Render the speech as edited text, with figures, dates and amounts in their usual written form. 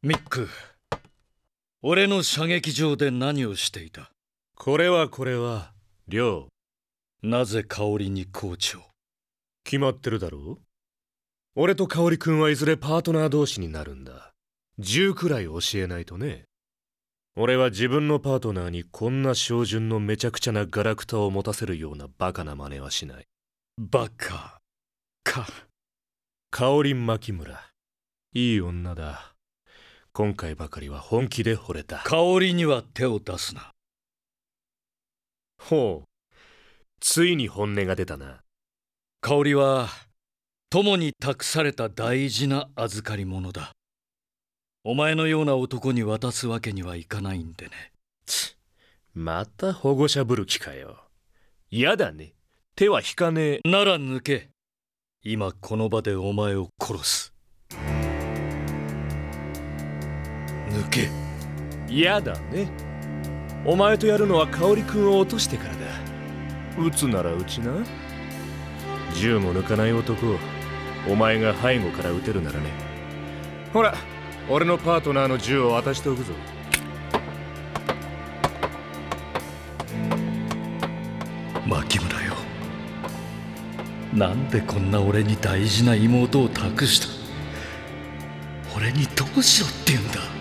ミック、俺の射撃場で何をしていた？ これは、リョウ。 なぜ香織にコーチを？ 決まってるだろう？俺と香織君はいずれパートナー同士になるんだ。10くらい教えないとね。俺は自分のパートナーにこんな照準のめちゃくちゃなガラクタを持たせるようなバカな真似はしない。 バカか。 香織牧村、いい女だ。今回ばかりは本気で惚れた。 香織には手を出すな。 ほう、ついに本音が出たな。 香織は友に託された大事な預かり物だ。お前のような男に渡すわけにはいかないんでね。 また保護者ぶる気かよ。やだね。手は引かねえ。 なら抜け。今この場でお前を殺す。抜け。 やだね。お前とやるのは香織君を落としてからだ。撃つなら撃ちな。銃も抜かない男をお前が背後から撃てるならね。ほら、俺のパートナーの銃を渡しておくぞ。 牧村よ、なんでこんな俺に大事な妹を託した？俺にどうしろって言うんだ。